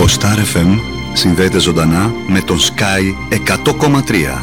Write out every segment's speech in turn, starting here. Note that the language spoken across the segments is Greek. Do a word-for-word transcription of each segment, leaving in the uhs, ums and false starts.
Ο Star εφ εμ συνδέεται ζωντανά με τον Sky εκατό κόμμα τρία.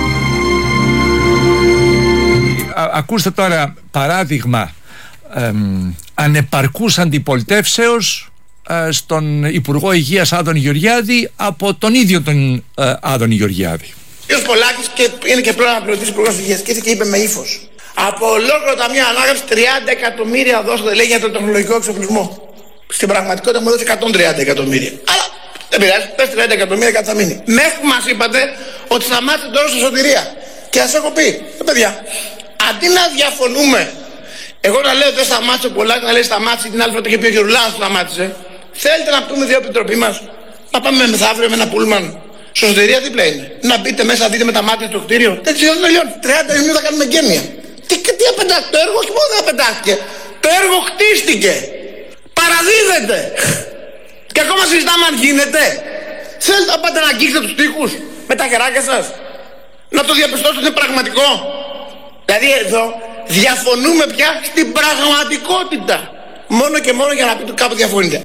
Ακούστε τώρα παράδειγμα εμ, ανεπαρκούς αντιπολιτεύσεως ε, στον Υπουργό Υγείας Άδωνη Γεωργιάδη από τον ίδιο τον ε, Άδωνη Γεωργιάδη. Ο κ. Πολάκης και είναι και πρώην αναπληρωτής Υπουργός Υγείας και ήρθε και είπε με ύφος: από ολόκληρο ταμείο ανάκαμψης τριάντα εκατομμύρια δώσατε, λέει, για τον τεχνολογικό εξοπλισμό. Στην πραγματικότητα μου έδωσε εκατόν τριάντα εκατομμύρια. Αλλά δεν πειράζει, πες τριάντα εκατομμύρια κάτι θα μείνει. Μέχρι που μας είπατε ότι σταμάτησε τώρα στη σωτηρία. Και σας έχω πει, ε, παιδιά, αντί να διαφωνούμε, εγώ να λέω δεν σταμάτησε ο Πολάκης, να λέει σταμάτησε την άλλη φορά και πει ο Γερουλάνος σταμάτησε. Θέλετε να πούμε δύο επιτροπή μας, να πάμε μεθαύριο με ένα πούλμαν. Σωτηρία δίπλα είναι. Να μπείτε μέσα, δείτε με τα μάτια στο κτίριο. Δεν ξέρω, δεν τελειώνει. τριάντα minutos θα κάνουμε γένεια. Τι, τι απεντάχθηκε, το έργο όχι μόνο δεν απεντάχθηκε. Το έργο χτίστηκε. Παραδίδεται. Και ακόμα συζητάμε αν γίνεται. Θέλετε να πάτε να αγγίξετε τους τοίχους με τα χεράκια σας. Να το διαπιστώσετε είναι πραγματικό. Δηλαδή εδώ διαφωνούμε πια στην πραγματικότητα. Μόνο και μόνο για να πείτε κάπου διαφωνείτε.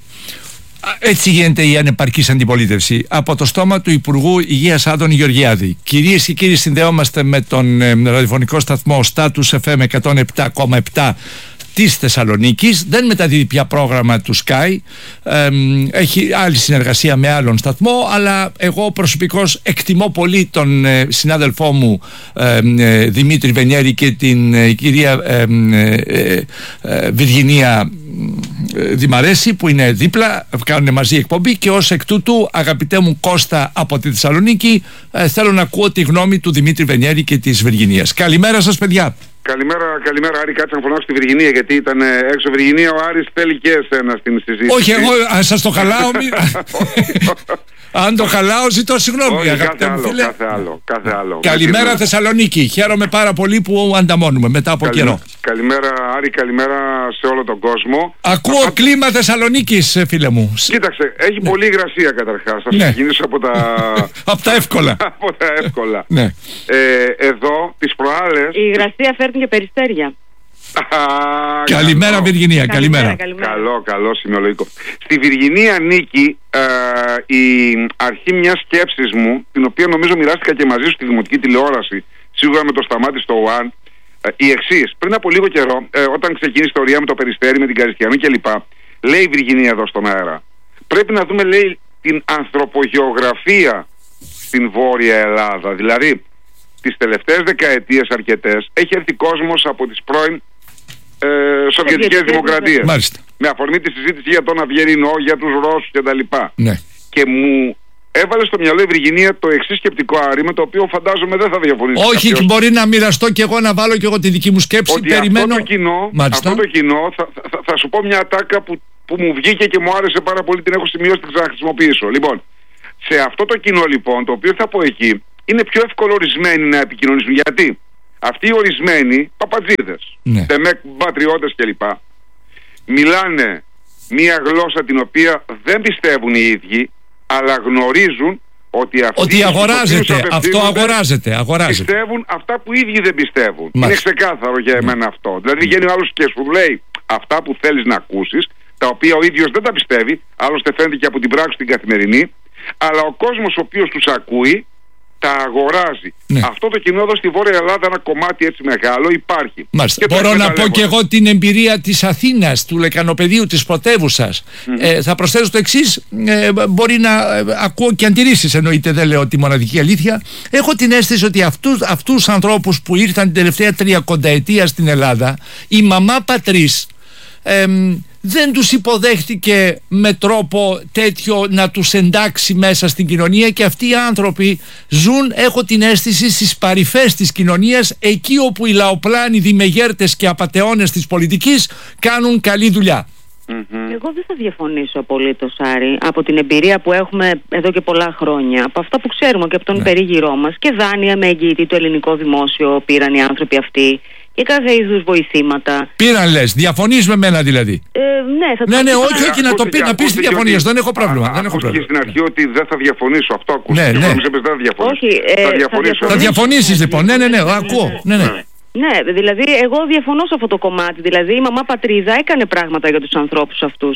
Έτσι γίνεται η ανεπαρκής αντιπολίτευση από το στόμα του Υπουργού Υγείας Άδωνη Γεωργιάδη. Κυρίες και κύριοι, συνδεόμαστε με τον ε, ραδιοφωνικό σταθμό Status εφ εμ εκατόν επτά κόμμα επτά της Θεσσαλονίκης. Δεν μεταδίδει πια πρόγραμμα του Sky, ε, έχει άλλη συνεργασία με άλλον σταθμό, αλλά εγώ προσωπικώς εκτιμώ πολύ τον ε, συνάδελφό μου ε, ε, Δημήτρη Βενιέρη και την ε, κυρία ε, ε, ε, Βιργινία Δημαρέση που είναι δίπλα, κάνουν μαζί εκπομπή, και ως εκ τούτου, αγαπητέ μου Κώστα από τη Θεσσαλονίκη, ε, θέλω να ακούω τη γνώμη του Δημήτρη Βενιέρη και της Βιργινίας. Καλημέρα σας, παιδιά. Καλημέρα, καλημέρα Άρη, κάτσε να φωνάξω στη Βιργινία γιατί ήταν έξω Βιργινία, ο Άρης θέλει και εσένα στην συζήτηση. Όχι, εγώ α, σας το χαλάω. Μη... Αν το χαλάω, ζητώ συγγνώμη. Όχι, κάθε άλλο, κάθε άλλο, κάθε άλλο. Καλημέρα Θεσσαλονίκη. Χαίρομαι πάρα πολύ που ανταμώνουμε μετά από Καλημέρα. καιρό. Καλημέρα Άρη, καλημέρα σε όλο τον κόσμο. Ακούω Α... κλίμα Θεσσαλονίκης, φίλε μου. Κοίταξε, έχει ναι. πολύ υγρασία καταρχάς. Θα ναι. ξεκινήσω από τα... από τα εύκολα. από τα εύκολα. ναι. ε, εδώ, τις προάλλες... Η υγρασία φέρνει και περιστέρια. Καλημέρα καλό. Βιργινία, καλημέρα. καλημέρα. Καλό, καλό σημειολογικό. Στη Βιργινία ανήκει ε, η αρχή μιας σκέψης μου, την οποία νομίζω μοιράστηκα και μαζί σου στη δημοτική τηλεόραση, σίγουρα με το Σταμάτη στο One, ε, η εξής. Πριν από λίγο καιρό, ε, όταν ξεκίνησε η ιστορία με το Περιστέρι, με την Καριστιανή κλπ., λέει η Βιργινία εδώ στον αέρα, πρέπει να δούμε, λέει, την ανθρωπογεωγραφία στην Βόρεια Ελλάδα. Δηλαδή, τις τελευταίες δεκαετίες αρκετές έχει έρθει κόσμος από τις πρώην ε, Σοβιετικές Δημοκρατίες. Μάλιστα. Με αφορμή τη συζήτηση για τον Αυγερινό, για τους Ρώσους κτλ. Ναι. Και μου έβαλε στο μυαλό η Βιργινία το εξής σκεπτικό, Άρη, με το οποίο φαντάζομαι δεν θα διαφωνήσει. Όχι, κάποιος. Μπορεί να μοιραστώ και εγώ, να βάλω και εγώ τη δική μου σκέψη. Ότι περιμένω. Αυτό το κοινό, αυτό το κοινό θα, θα, θα, θα σου πω μια ατάκα που, που μου βγήκε και μου άρεσε πάρα πολύ, την έχω σημειώσει, την ξαναχρησιμοποιήσω. Λοιπόν, σε αυτό το κοινό λοιπόν, το οποίο θα πω εκεί, είναι πιο εύκολο ορισμένοι να επικοινωνήσουν. Γιατί αυτοί οι ορισμένοι παπατζίδες, ναι. τεμεκ, πατριώτες κλπ., μιλάνε μία γλώσσα την οποία δεν πιστεύουν οι ίδιοι, αλλά γνωρίζουν ότι αυτοί ότι αγοράζεται, αυτό αγοράζεται, αγοράζεται. Πιστεύουν αυτά που οι ίδιοι δεν πιστεύουν. Μάλιστα. Είναι ξεκάθαρο για εμένα αυτό. Δηλαδή βγαίνει ο άλλος και σου λέει αυτά που θέλεις να ακούσεις, τα οποία ο ίδιος δεν τα πιστεύει, άλλωστε φαίνεται και από την πράξη την καθημερινή, αλλά ο κόσμος ο οποίος τους ακούει τα αγοράζει. Ναι. Αυτό το κοινό εδώ στη Βόρεια Ελλάδα, ένα κομμάτι έτσι μεγάλο, υπάρχει. Μάλιστα. Μπορώ να πω και εγώ την εμπειρία της Αθήνας, του λεκανοπεδίου, της πρωτεύουσας. Mm-hmm. Ε, θα προσθέσω το εξής, ε, μπορεί να ε, ακούω και αντιρρήσεις, εννοείται, δεν λέω τη μοναδική αλήθεια. Έχω την αίσθηση ότι αυτούς, αυτούς τους ανθρώπους που ήρθαν την τελευταία τριακονταετία στην Ελλάδα, η μαμά πατρίς ε, δεν τους υποδέχτηκε με τρόπο τέτοιο να τους εντάξει μέσα στην κοινωνία, και αυτοί οι άνθρωποι ζουν, έχω την αίσθηση, στις παρυφές της κοινωνίας, εκεί όπου οι λαοπλάνοι, δημεγέρτες και απατεώνες της πολιτικής κάνουν καλή δουλειά. Mm-hmm. Εγώ δεν θα διαφωνήσω απολύτως, Άρη, από την εμπειρία που έχουμε εδώ και πολλά χρόνια, από αυτά που ξέρουμε και από τον ναι. περίγυρό μας, και δάνεια με εγγυητή το ελληνικό δημόσιο πήραν οι άνθρωποι αυτοί, και κάθε είδους βοηθήματα. Πήραν, λες, διαφωνείς με μένα δηλαδή? Ε, ναι, θα το ναι, ναι, πω. όχι, όχι, να το πει, να πεις τη διαφωνία, δεν έχω πρόβλημα. Α, δεν έχω πρόβλημα. στην αρχή ότι δεν θα διαφωνήσω, αυτό ακούστηκε. Ναι, ναι. Νομίζω ότι δεν θα διαφωνήσω. Όχι, ε, θα διαφωνήσω. Θα διαφωνήσεις λοιπόν, ναι, ναι, ναι, ακούω. Ναι, ναι. Ναι, δηλαδή εγώ διαφωνώ σε αυτό το κομμάτι. Δηλαδή η μαμά πατρίδα έκανε πράγματα για τους ανθρώπους αυτούς.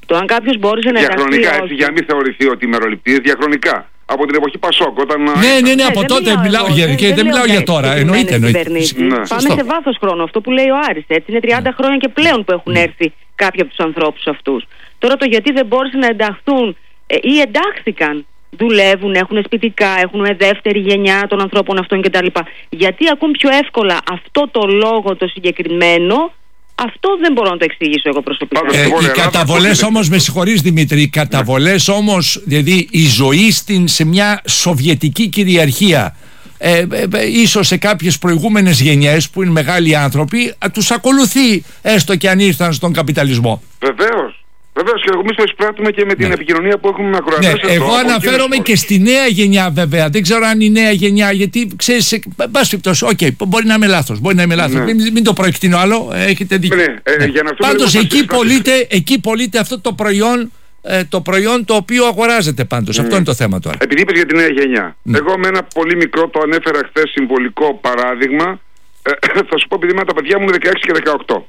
Το αν κάποιος μπόρεσε να ενταχθεί. Διαχρονικά, έτσι, για να μην θεωρηθεί ότι ημεροληπτής, διαχρονικά. Από την εποχή Πασόκ, όταν. Ναι, ναι, ναι, από τότε μιλάω για, και δεν μιλάω για τώρα. Εννοείται, εννοείται. Ναι. Πάμε σε βάθος χρόνου. Αυτό που λέει ο Άρης, έτσι. Είναι τριάντα χρόνια και πλέον που έχουν έρθει κάποιοι από τους ανθρώπους αυτούς. Τώρα το γιατί δεν μπόρεσαν να ενταχθούν ε, ή εντάχθηκαν. Δουλεύουν, έχουν σπιτικά, έχουν δεύτερη γενιά των ανθρώπων αυτών κτλ. Γιατί ακούν πιο εύκολα αυτό το λόγο το συγκεκριμένο, αυτό δεν μπορώ να το εξηγήσω εγώ προσωπικά. Ε, οι καταβολές όμως, με συγχωρείς Δημήτρη, οι καταβολές όμως, δηλαδή η ζωή στην, σε μια σοβιετική κυριαρχία, ε, ε, ε, ίσως σε κάποιες προηγούμενες γενιές που είναι μεγάλοι άνθρωποι, α, τους ακολουθεί, έστω και αν ήρθαν στον καπιταλισμό. Βεβαίως. Βεβαίως, και εμείς το εισπράττουμε και με την ναι. επικοινωνία που έχουμε με ακροατές. Ναι, εγώ αναφέρομαι και στη νέα γενιά, βέβαια. Δεν ξέρω αν η νέα γενιά, γιατί ξέρεις, πάση περιπτώσει, οκ, μπορεί να είμαι λάθος. Μπορεί να είμαι λάθος. Ναι. Μην, μην το προεκτείνω άλλο, έχετε δίκιο. Ναι, ε, ναι. Για να πάντως εκεί πωλείται, εκεί πωλείται αυτό το προϊόν, ε, το προϊόν το οποίο αγοράζεται πάντως. Ναι. Αυτό είναι το θέμα τώρα. Επειδή είπες για τη νέα γενιά. Ναι. Εγώ με ένα πολύ μικρό, το ανέφερα χθες, συμβολικό παράδειγμα, ε, θα σου πω, επειδή με τα παιδιά μου είναι δεκαέξι και δεκαοκτώ.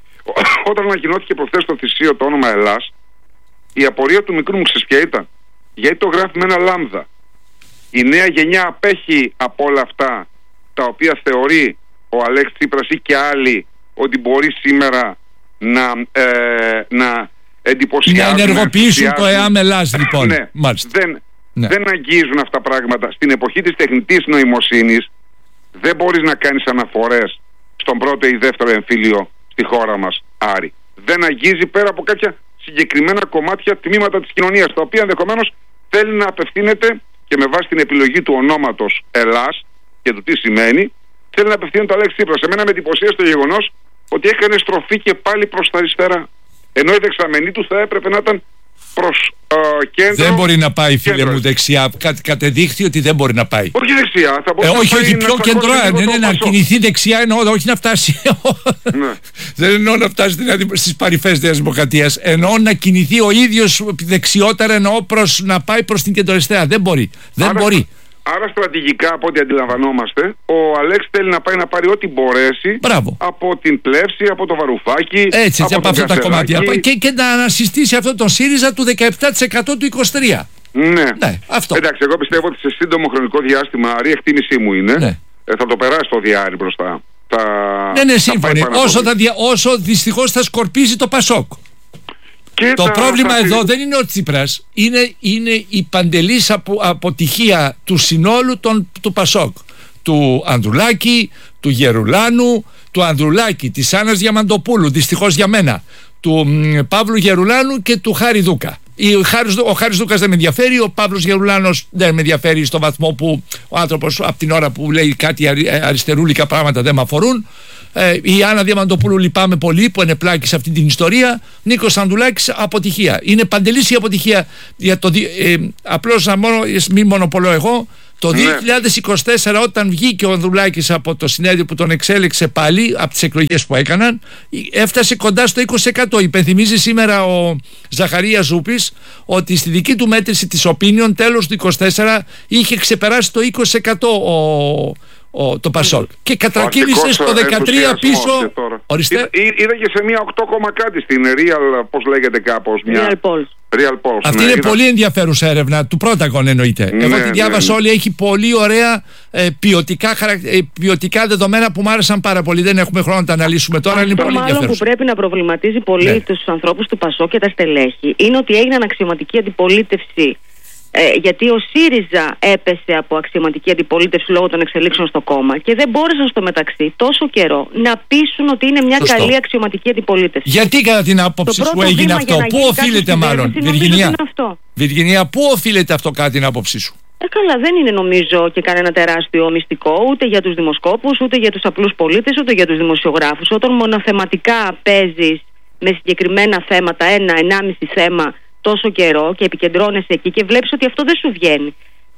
Όταν ανακοινώθηκε προχθές στο θυσίο το όνομα Ελλάς, η απορία του μικρού μου ξέρεις ποια ήταν? Γιατί το γράφει με ένα λάμδα. Η νέα γενιά απέχει από όλα αυτά τα οποία θεωρεί ο Αλέξης Τσίπρας ή και άλλοι ότι μπορεί σήμερα να, ε, να εντυπωσιάζουν, να ενεργοποιήσουν το ΕΑΜ Ελλάς, λοιπόν. Ναι, δεν, ναι. δεν αγγίζουν αυτά τα πράγματα. Στην εποχή της τεχνητής νοημοσύνης δεν μπορείς να κάνεις αναφορές στον πρώτο ή δεύτερο εμφύλιο στη χώρα μας, Άρη. Δεν αγγίζει πέρα από κάποια συγκεκριμένα κομμάτια, τμήματα της κοινωνίας, τα οποία ενδεχομένως θέλει να απευθύνεται, και με βάση την επιλογή του ονόματος Ελλάς και του τι σημαίνει, θέλει να απευθύνεται το Αλέξη Τσίπρα. Σε μένα με εντυπωσίασε το γεγονός ότι έκανε στροφή και πάλι προς τα αριστερά. Ενώ η δεξαμενή του θα έπρεπε να ήταν προς uh, κέντρο. Δεν μπορεί να πάει, φίλε κέντρο. μου, δεξιά. Κα, κατεδείχθη ότι δεν μπορεί να πάει. Όχι δεξιά. Θα ε, όχι, όχι, πιο κεντρά. Ναι, ναι, να κινηθεί δεξιά εννοώ, όχι να φτάσει. Ναι. Δεν εννοώ να φτάσει στις παρυφές της Δημοκρατίας. Εννοώ να κινηθεί ο ίδιος δεξιότερα, εννοώ προς, να πάει προς την κεντροαριστερά. Δεν μπορεί. Δεν άρα, μπορεί. Άρα στρατηγικά, από ό,τι αντιλαμβανόμαστε, ο Αλέξ θέλει να πάει να πάρει ό,τι μπορέσει. Μπράβο. Από την Πλεύση, από το Βαρουφάκι, έτσι, έτσι, από, από αυτά τα κομμάτια. Και, και να ανασυστήσει αυτό τον ΣΥΡΙΖΑ του δεκαεπτά τοις εκατό του είκοσι τρία. Ναι. ναι, αυτό. Εντάξει, εγώ πιστεύω ότι σε σύντομο χρονικό διάστημα, Άρη, εκτίμησή μου είναι, ναι. ε, θα το περάσει το διάρρη μπροστά. Θα, ναι, ναι, σύμφωνοι. Όσο, όσο δυστυχώς θα σκορπίζει το Πασόκ. Και το πρόβλημα εδώ δεν είναι ο Τσίπρας, είναι, είναι η παντελής απο, αποτυχία του συνόλου των, του Πασόκ. Του Ανδρουλάκη, του Γερουλάνου, του Ανδρουλάκη, της Άννας Διαμαντοπούλου, δυστυχώς για μένα, του μ, Παύλου Γερουλάνου και του Χάρη Δούκα. Ο Χάρης, ο Χάρης Δούκας δεν με ενδιαφέρει, ο Παύλος Γερουλάνος δεν με ενδιαφέρει στο βαθμό που ο άνθρωπος από την ώρα που λέει κάτι αριστερούλικα πράγματα δεν με αφορούν. Ε, η Άννα Διαμαντοπούλου λυπάμαι πολύ που ενεπλάκη σε αυτή την ιστορία. Νίκος Ανδρουλάκης, αποτυχία. Είναι παντελής η αποτυχία. Για το, ε, απλώς να μόνο, μην μονοπολώ εγώ. Το ναι. δύο χιλιάδες είκοσι τέσσερα, όταν βγήκε ο Ανδρουλάκης από το συνέδριο που τον εξέλεξε πάλι από τις εκλογές που έκαναν, έφτασε κοντά στο είκοσι τοις εκατό. Υπενθυμίζει σήμερα ο Ζαχαρίας Ζούπης ότι στη δική του μέτρηση της Opinion τέλος του είκοσι τέσσερα είχε ξεπεράσει το είκοσι τοις εκατό ο, ο, το Πασόκ. Και κατρακύλησε στο δεκατρία πίσω. Ορίστε. Είδα, είδα και σε μια οκτώ κάτι στην Real, πώς λέγεται κάπως. Μια... Real Pulse. Real Pulse. Αυτή ναι, είναι είδα... πολύ ενδιαφέρουσα έρευνα του Πρόταγον, εννοείται. Ναι, Εγώ τη διάβασα ναι, ναι. όλη, έχει πολύ ωραία ε, ποιοτικά, χαρακ... ε, ποιοτικά δεδομένα που μου άρεσαν πάρα πολύ. Δεν έχουμε χρόνο να τα αναλύσουμε τώρα, αυτό είναι πολύ μάλλον ενδιαφέρουσα. Που πρέπει να προβληματίζει πολύ ναι. τους ανθρώπους του Πασόκ και τα στελέχη είναι ότι έγιναν αξιωματική αντιπολίτευση. Ε, γιατί ο ΣΥΡΙΖΑ έπεσε από αξιωματική αντιπολίτευση λόγω των εξελίξεων στο κόμμα και δεν μπόρεσαν στο μεταξύ τόσο καιρό να πείσουν ότι είναι μια Σωστό. καλή αξιωματική αντιπολίτευση. Γιατί κατά την άποψη σου έγινε αυτό, πού οφείλεται μάλλον, Βιργινία, Βιργινία, πού οφείλεται αυτό κατά την άποψή σου? Ε, καλά, δεν είναι νομίζω και κανένα τεράστιο μυστικό ούτε για τους δημοσκόπους, ούτε για τους απλούς πολίτες, ούτε για τους δημοσιογράφους. Όταν μονοθεματικά παίζεις με συγκεκριμένα θέματα, ένα, ενάμιση θέμα τόσο καιρό και επικεντρώνεσαι εκεί και βλέπεις ότι αυτό δεν σου βγαίνει.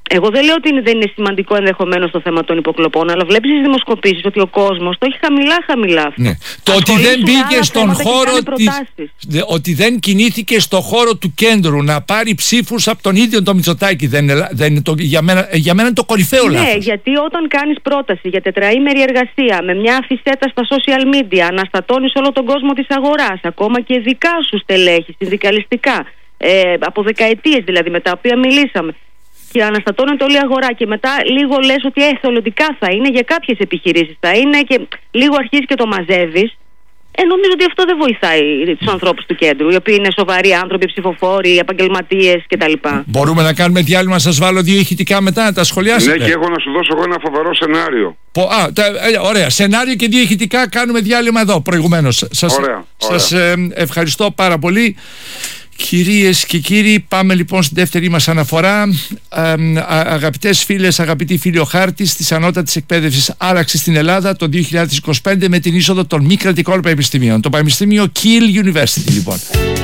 Εγώ δεν λέω ότι δεν είναι σημαντικό ενδεχομένως το θέμα των υποκλοπών, αλλά βλέπεις στις δημοσκοπήσεις ότι ο κόσμος το έχει χαμηλά-χαμηλά αυτό. Ναι. Το ότι δεν μπήκε στον χώρο της, ότι δεν κινήθηκε στον χώρο του κέντρου να πάρει ψήφους από τον ίδιο τον Μητσοτάκη, δεν είναι, δεν είναι το, για, μένα, για μένα είναι το κορυφαίο λάθος. Ναι, γιατί όταν κάνεις πρόταση για τετραήμερη εργασία με μια αφισέτα στα social media, αναστατώνεις όλο τον κόσμο της αγοράς, ακόμα και δικά σου στελέχη, συνδικαλιστικά, ε, από δεκαετίες δηλαδή με τα οποία μιλήσαμε, και αναστατώνεται όλη η αγορά και μετά λίγο λες ότι ε, εθελοντικά θα είναι, για κάποιες επιχειρήσεις θα είναι και λίγο αρχίζεις και το μαζεύεις. Ε, νομίζω ότι αυτό δεν βοηθάει τους ανθρώπους του κέντρου, οι οποίοι είναι σοβαροί άνθρωποι, ψηφοφόροι, επαγγελματίες κτλ. Μπορούμε να κάνουμε διάλειμμα, να σας βάλω δύο ηχητικά μετά, να τα σχολιάσετε. Ναι, και έχω να σου δώσω εγώ ένα φοβερό σενάριο. Πο, α, τα, ε, ωραία, σενάριο και δύο ηχητικά, κάνουμε διάλειμμα εδώ προηγουμένως. Σας, ωραία, σας ε, ευχαριστώ πάρα πολύ. Κυρίες και κύριοι, πάμε λοιπόν στην δεύτερη μας αναφορά. Ε, αγαπητές φίλες, αγαπητοί φίλοι, ο χάρτης της ανώτατης εκπαίδευσης άλλαξε στην Ελλάδα το δύο χιλιάδες είκοσι πέντε με την είσοδο των μη κρατικών πανεπιστημίων. Το Πανεπιστήμιο Keele University λοιπόν.